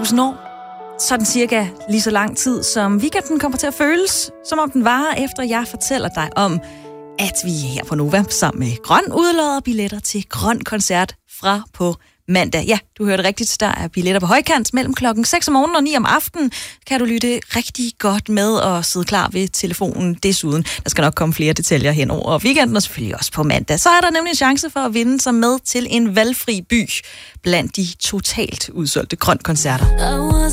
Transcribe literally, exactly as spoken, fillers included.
tusind år. Sådan cirka lige så lang tid, som weekenden kommer til at føles, som om den varer, efter jeg fortæller dig om, at vi her på Nova sammen med Grøn udlodder billetter til Grøn Koncert fra på mandag. Ja, du hørte rigtigt, der er billetter på højkant mellem klokken seks om morgenen og ni om aftenen. Kan du lytte rigtig godt med og sidde klar ved telefonen desuden. Der skal nok komme flere detaljer hen over weekenden og selvfølgelig også på mandag. Så er der nemlig en chance for at vinde sig med til en valgfri by blandt de totalt udsolgte Grøn Koncerter.